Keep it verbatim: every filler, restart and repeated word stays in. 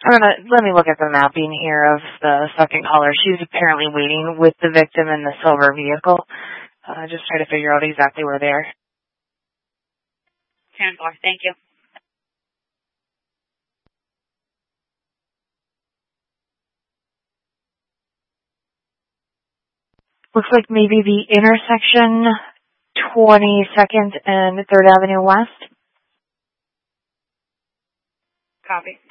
I'm gonna, let me look at the mapping here of the second caller. She's apparently waiting with the victim in the silver vehicle. Uh, just try to figure out exactly where they are. ten four, thank you. Looks like maybe the intersection twenty-second and third Avenue West. Copy.